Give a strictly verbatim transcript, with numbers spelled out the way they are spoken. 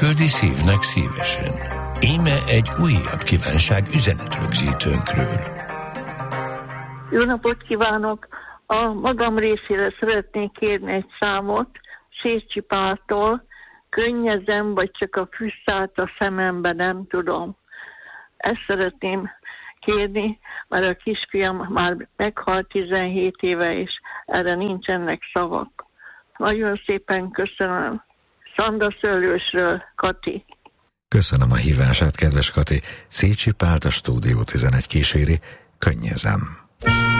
küldi szívnek szívesen. Íme egy újabb kívánság üzenetrögzítőnkről. Jó napot kívánok! A magam részére szeretnék kérni egy számot Szécsi Páltól. Könnyezem, vagy csak a füsszát a szemembe, nem tudom. Ezt szeretném kérni, mert a kisfiam már meghalt tizenhét éve, és erre nincsenek szavak. Nagyon szépen köszönöm. Szanda Szőlősről, Kati. Köszönöm a hívását, kedves Kati. Szécsi Pált, a Stúdió tizenegy kíséri. Könnyezem.